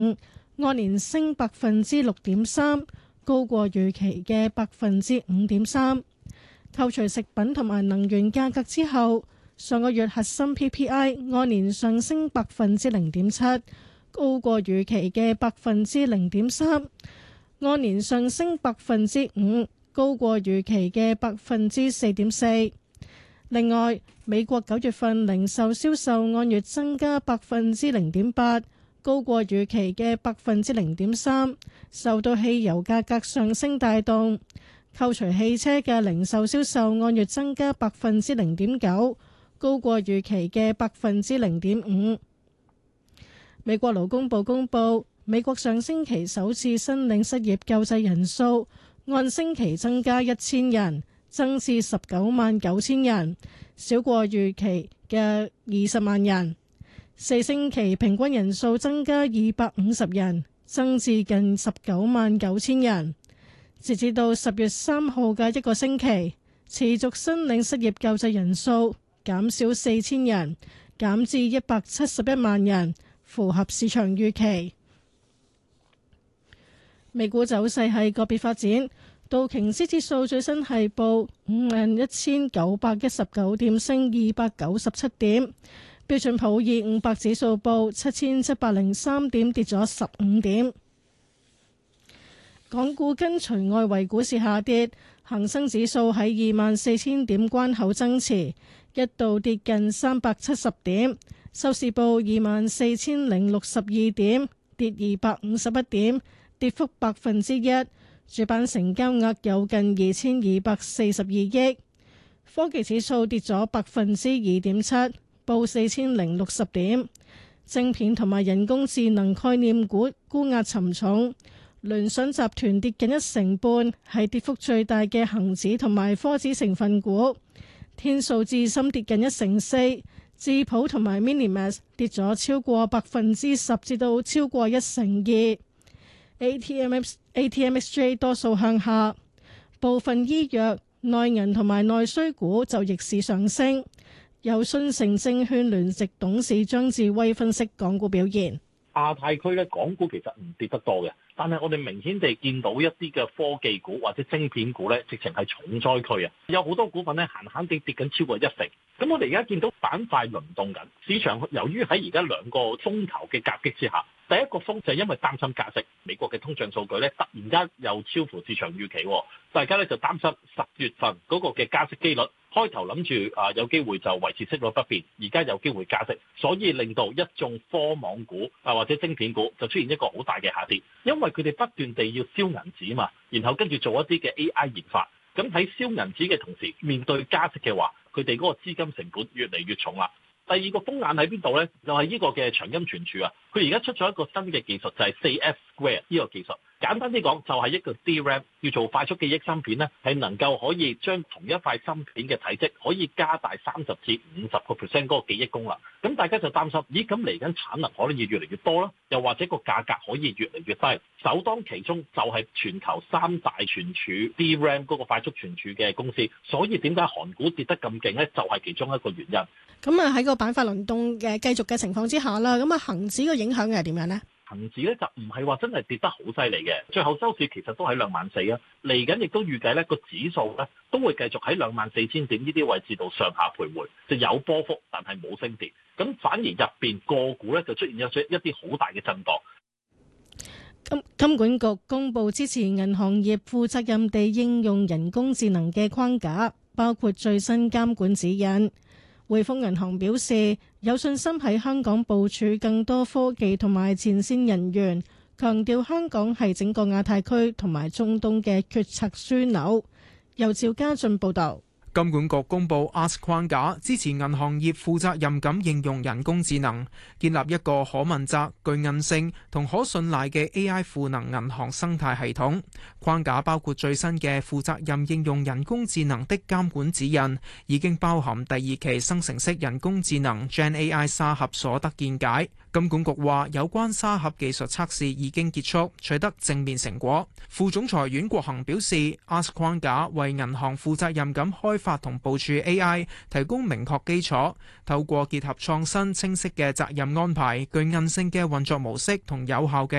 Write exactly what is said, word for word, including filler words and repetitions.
按年升百分之六點三，高過預期嘅百分之五點三。扣除食品同埋能源價格之後，上個月核心 P P I 按年上升百分之零點七，高過預期嘅百分之零點三。按年上升百分之五，高過預期嘅百分之四點四。另外，美國九月份零售銷售按月增加百分之零點八，高過預期嘅百分之零點三，受到汽油價格上升帶動。扣除汽車嘅零售銷售按月增加百分之零點九，高過預期嘅百分之零點五。美國勞工部公佈，美國上星期首次申領失業救濟人數按星期增加一千人，增至十九萬九千人，少過預期嘅二十萬人。四星期平均人數增加二百五十人，增至近十九萬九千人。截至到十月三號嘅一個星期，持續申領失業救濟人數減少四千人，減至一百七十一萬人，符合市場預期。美股走勢係個別發展，道瓊斯指數最新係報五萬一千九百一十九點，升二百九十七點。標準普爾五百指數報七千七百零三點，跌咗十五點。港股跟隨外圍股市下跌，恒生指數喺二萬四千點關口增持，一度跌近三百七十點，收市報二萬四千零六十二點，跌二百五十一點，跌幅百分之一。主板成交額有近二千二百四十二億。科技指數跌咗百分之二點七，報四千零六十點。晶片同埋人工智能概念股沽壓沉重。聯想集團跌近一成半，係跌幅最大嘅恒指同埋科指成分股。天數智深跌近一成四，智普同埋 Minimax 跌咗超過百分之十至到超過一成二。A T M X A T M X J 多數向下，部分醫藥、內銀同埋內需股就逆市上升。由信誠證券聯席董事張智威分析港股表現。 亞太區咧，港股其實唔跌得多嘅，但係我哋明顯地見到一啲嘅科技股或者晶片股咧，直情係重災區啊！有好多股份咧，閒閒地跌緊超過一成。咁我哋而家見到板塊輪動緊，市場由於喺而家兩個風球嘅夾擊之下，第一個風就係因為擔心加息，美國嘅通脹數據咧突然間又超乎市場預期，大家咧就擔心十月份嗰個嘅加息機率。開頭諗住啊有機會就維持息率不變，而家有機會加息，所以令到一眾科網股啊或者晶片股就出現一個好大嘅下跌，因為佢哋不斷地要燒銀紙嘛，然後跟住做一啲嘅 A I 研發，咁喺燒銀紙嘅同時，面對加息嘅話，佢哋嗰個資金成本越嚟越重啦。第二個風眼喺邊度呢？就係、是、呢個嘅長音存儲啊，佢而家出咗一個新嘅技術，就係四 F Square 呢個技術。簡單啲講，就係一個 D RAM 要做快速記憶芯片咧，係能夠可以將同一塊芯片嘅體積可以加大三十至五十個 percent 嗰個記憶功能。咁大家就擔心，咦？咁嚟緊產能可能要越嚟越多啦，又或者個價格可以越嚟越低。首當其衝就係全球三大存儲 D RAM 嗰個快速存儲嘅公司。所以點解韓股跌得咁勁咧？就係、是、其中一個原因。 咁啊喺個板塊輪動嘅繼續嘅情況之下啦，咁啊恆指嘅影響係點樣呢？ 恒指咧就唔係話真係跌得好犀利嘅，最後收市其實都喺兩萬四啊。嚟緊亦都預計咧個指數咧都會繼續喺兩萬四千點呢啲位置度上下徘徊，就有波幅但係冇升跌。咁反而入邊個股咧就出現咗一啲好大嘅震盪。 金金管局公布支持銀行業負責任地應用人工智能嘅框架，包括最新監管指引。匯豐銀行表示有信心喺香港部署更多科技同埋前線人員，強調香港係整個亞太區同埋中東嘅決策樞紐。由趙家俊報道。 金管局公布 A S K 框架，支持銀行業負責任咁應用人工智能，建立一個可問責、具韌性同可信賴嘅 A I 賦能銀行生態系統。框架包括最新嘅負責任應用人工智能的監管指引，已經包含第二期生成式人工智能 Gen A I 沙盒所得見解。 金管局話有關沙盒技術測試已經結束，取得正面成果。副總裁阮國恒表示 ，A S K 框架為銀行負責任咁開發同部署 A I 提供明確基礎，透過結合創新清晰嘅責任安排、具韌性嘅運作模式同有效嘅